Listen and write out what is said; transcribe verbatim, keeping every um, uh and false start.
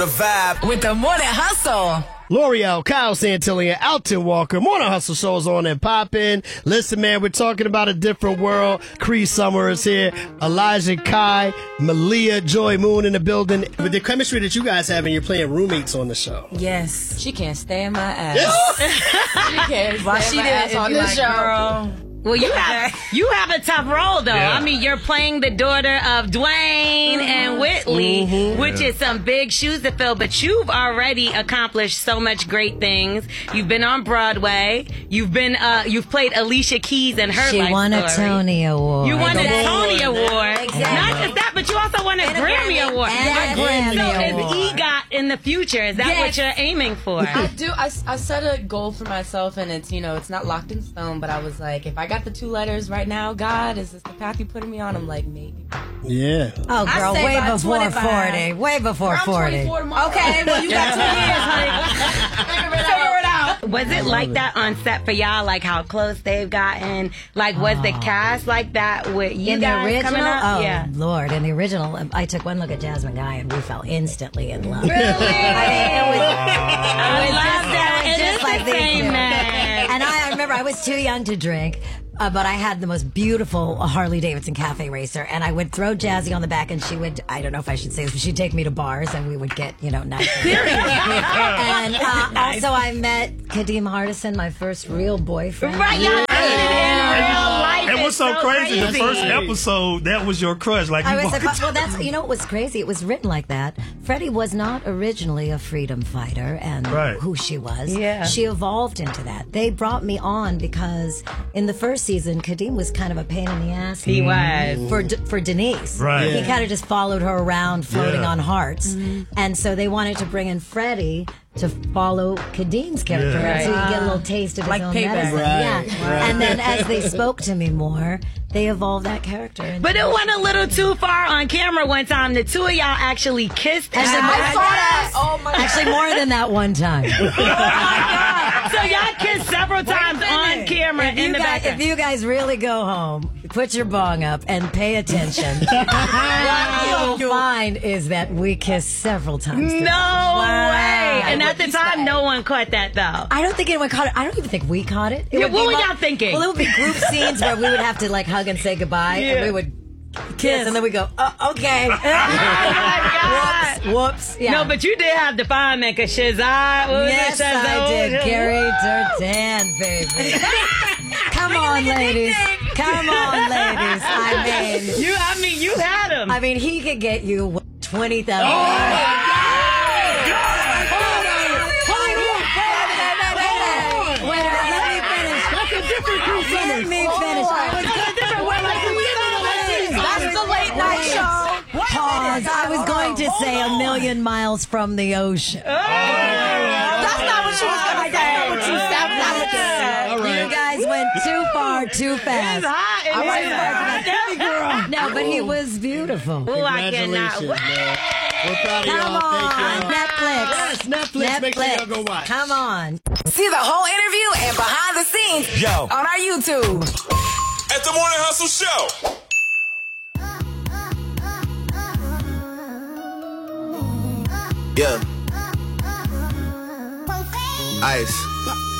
The vibe with the Morning Hustle. L'Oreal, Kyle Santillan, Alton Walker. Morning Hustle shows on and poppin'. Listen, man, we're talking about a different world. Cree Summer is here. Elijah Kai, Malia, Joy Moon in the building. With the chemistry that you guys have, and you're playing roommates on the show. Yes. She can't stay in my ass. She can't Why stay she in my ass did on in the the show. girl. Well, you have you have a tough role, though. Yeah. I mean, you're playing the daughter of Dwayne and Whitley, Mm-hmm. which is some big shoes to fill, but you've already accomplished so much great things. You've been on Broadway. You've been uh, you've played Alicia Keys and her She life won a story. Tony Award. You won a Come Tony on. Award. Exactly. Not just that, but you also won a And a Grammy, Grammy. Award. And a Grammy so Award. is EGOT in the future? Is that Yes. what you're aiming for? I do. I, I set a goal for myself, and it's, you know, it's not locked in stone, but I was like, if I got the two letters right now, God, is this the path you putting me on? I'm like, maybe. Yeah. Oh, I girl, say way by before twenty-five. forty. Way before I'm forty. twenty-four tomorrow. Okay, well, you got two years, honey. Figure it out. Was it like that on set for y'all? Like how close they've gotten? Like was the cast like that with you In the guys original, coming up? oh Yeah. Lord! In the original, I took one look at Jasmine Guy and we fell instantly in love. Really? I mean, it was, I love that. it was It just is like the these same two. man. And I, I remember I was too young to drink. Uh, but I had the most beautiful Harley Davidson cafe racer, and I would throw Jazzy on the back, and she would, I don't know if I should say this, but she'd take me to bars, and we would get, you know, nice. And uh, also I met Kadeem Hardison, my first real boyfriend. Right, y'all dated in real life. And what's It's so, crazy, the crazy. first episode, that was your crush. Like, you I was walked supposed, well, that's, you know, what was crazy? It was written like that. Freddie was not originally a freedom fighter and Right. who she was. Yeah. She evolved into that. They brought me on because in the first season, Kadeem was kind of a pain in the ass. He was. For, D- for Denise. Right. He Yeah. kind of just followed her around floating Yeah. on hearts. And so they wanted to bring in Freddie to follow Kadeem's character Yeah. so you get a little taste of Like his own payback. medicine. Right, Yeah. right. And then as they spoke to me more, they evolved that character. into- But it went a little too far on camera one time. The two of y'all actually kissed. Actually, at- I saw that. Oh my God. Actually, more than that one time. So y'all kissed several times on camera If in you, the guys, background. if you guys really go home, put your bong up and pay attention, what you'll find is that we kissed several times. No together. way. And at the you time, say? no one caught that though. I don't think anyone caught it. I don't even think we caught it. It Yeah, would what be were mo- y'all thinking? Well, it would be group scenes where we would have to like hug and say goodbye, Yeah. and we would kiss, and then we go, oh, okay. Oh my God. Whoops, whoops. Yeah. No, but you did have the fireman because Shazad. what was it, Yes, Shazad? I did. Gary Durtan, baby. Come on, ladies. Come on, ladies. I mean, You, I mean, you had him. I mean, he could get you twenty thousand. Wait a minute, let me finish. That's a different Cree Summer. Let me finish. I was going That's the late night show. Pause. I was going to say a million miles from the ocean. That's not what she was going to say. That's not what you said. That's not what you said. All right. You guys went too far, too fast. hot. It I like is that. hot. Girl. No, but he was beautiful. Oh, I cannot. Congratulations, man. We're proud of Come y'all. on, Thank y'all. Netflix. Yes, Netflix. Make sure y'all go watch. Come on. See the whole interview and behind the scenes Yo. on our YouTube. at the Morning Hustle Show. Yeah. Ice.